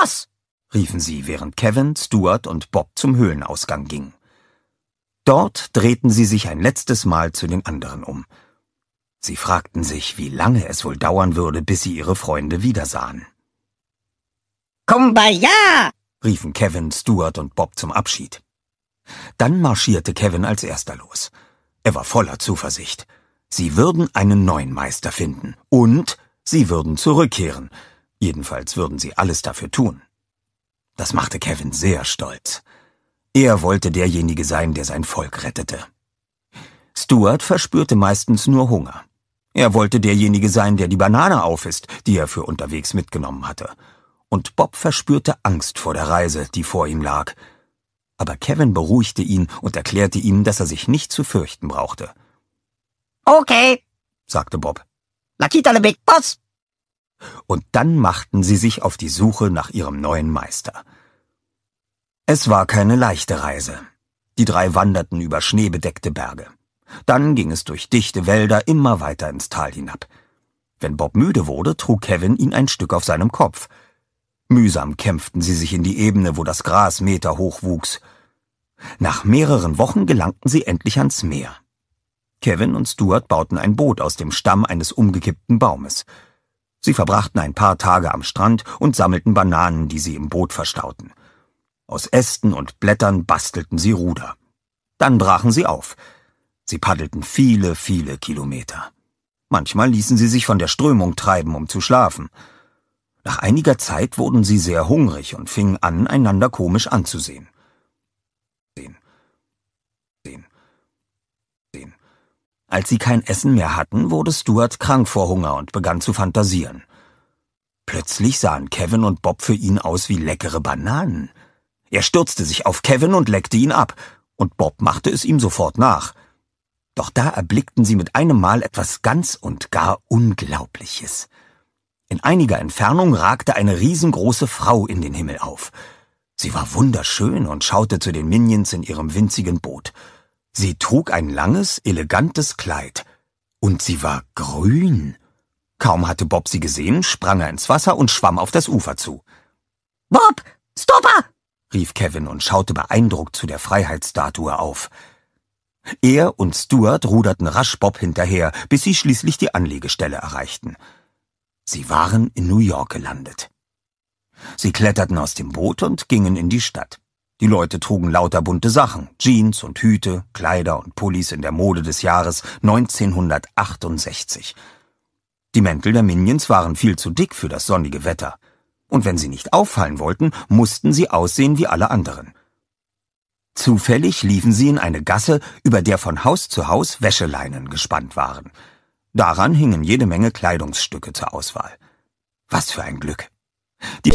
Boss!« riefen sie, während Kevin, Stuart und Bob zum Höhlenausgang gingen. Dort drehten sie sich ein letztes Mal zu den anderen um. Sie fragten sich, wie lange es wohl dauern würde, bis sie ihre Freunde wiedersahen. »Kumbaya!« riefen Kevin, Stuart und Bob zum Abschied. Dann marschierte Kevin als erster los. Er war voller Zuversicht. Sie würden einen neuen Meister finden und sie würden zurückkehren. Jedenfalls würden sie alles dafür tun. Das machte Kevin sehr stolz. Er wollte derjenige sein, der sein Volk rettete. Stuart verspürte meistens nur Hunger. Er wollte derjenige sein, der die Banane aufisst, die er für unterwegs mitgenommen hatte. Und Bob verspürte Angst vor der Reise, die vor ihm lag. Aber Kevin beruhigte ihn und erklärte ihm, dass er sich nicht zu fürchten brauchte. »Okay«, sagte Bob. »Lakita le Big Boss!« Und dann machten sie sich auf die Suche nach ihrem neuen Meister. Es war keine leichte Reise. Die drei wanderten über schneebedeckte Berge. Dann ging es durch dichte Wälder immer weiter ins Tal hinab. Wenn Bob müde wurde, trug Kevin ihn ein Stück auf seinem Kopf. Mühsam kämpften sie sich in die Ebene, wo das Gras meterhoch wuchs. Nach mehreren Wochen gelangten sie endlich ans Meer. Kevin und Stuart bauten ein Boot aus dem Stamm eines umgekippten Baumes. Sie verbrachten ein paar Tage am Strand und sammelten Bananen, die sie im Boot verstauten. Aus Ästen und Blättern bastelten sie Ruder. Dann brachen sie auf. Sie paddelten viele, viele Kilometer. Manchmal ließen sie sich von der Strömung treiben, um zu schlafen. Nach einiger Zeit wurden sie sehr hungrig und fingen an, einander komisch anzusehen. Als sie kein Essen mehr hatten, wurde Stuart krank vor Hunger und begann zu fantasieren. Plötzlich sahen Kevin und Bob für ihn aus wie leckere Bananen. Er stürzte sich auf Kevin und leckte ihn ab, und Bob machte es ihm sofort nach. Doch da erblickten sie mit einem Mal etwas ganz und gar Unglaubliches. In einiger Entfernung ragte eine riesengroße Frau in den Himmel auf. Sie war wunderschön und schaute zu den Minions in ihrem winzigen Boot. Sie trug ein langes, elegantes Kleid. Und sie war grün. Kaum hatte Bob sie gesehen, sprang er ins Wasser und schwamm auf das Ufer zu. »Bob, Stopper!« rief Kevin und schaute beeindruckt zu der Freiheitsstatue auf. Er und Stuart ruderten rasch Bob hinterher, bis sie schließlich die Anlegestelle erreichten. Sie waren in New York gelandet. Sie kletterten aus dem Boot und gingen in die Stadt. Die Leute trugen lauter bunte Sachen, Jeans und Hüte, Kleider und Pullis in der Mode des Jahres 1968. Die Mäntel der Minions waren viel zu dick für das sonnige Wetter. Und wenn sie nicht auffallen wollten, mussten sie aussehen wie alle anderen. Zufällig liefen sie in eine Gasse, über der von Haus zu Haus Wäscheleinen gespannt waren. Daran hingen jede Menge Kleidungsstücke zur Auswahl. Was für ein Glück! Die